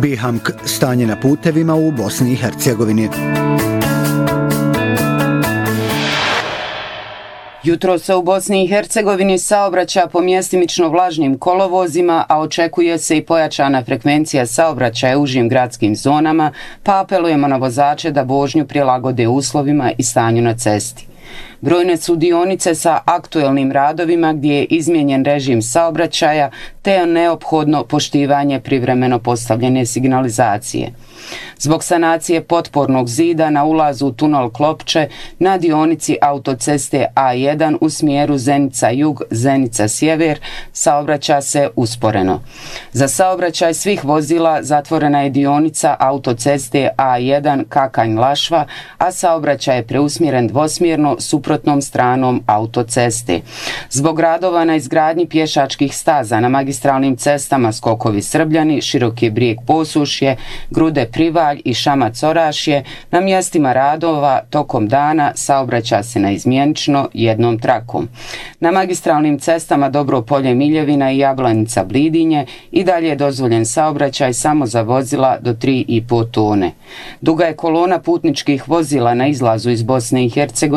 BiH stanje na putevima u Bosni i Hercegovini. Jutro se u Bosni i Hercegovini saobraća po mjestimično vlažnim kolovozima, a očekuje se i pojačana frekvencija saobraćaja u užim gradskim zonama, pa apelujemo na vozače da vožnju prilagode uslovima i stanju na cesti. Brojne su dionice sa aktuelnim radovima gdje je izmijenjen režim saobraćaja te je neophodno poštivanje privremeno postavljene signalizacije. Zbog sanacije potpornog zida na ulazu u tunel Klopče na dionici autoceste A1 u smjeru Zenica-Jug, Zenica-Sjever saobraća se usporeno. Za saobraćaj svih vozila zatvorena je dionica autoceste A1 Kakanj-Lašva, a saobraćaj je preusmjeren dvosmjerno suprotnom stranom autoceste. Zbog radova na izgradnji pješačkih staza na magistralnim cestama Skokovi-Srbljani, Široki Brijeg-Posušje, Grude-Privalj i Šamac-Orašje, na mjestima radova tokom dana saobraća se naizmjenično jednom trakom. Na magistralnim cestama Dobropolje-Miljevina i Jablanica-Blidinje i dalje je dozvoljen saobraćaj samo za vozila do 3,5 tone. Duga je kolona putničkih vozila na izlazu iz Bosne i Hercegovine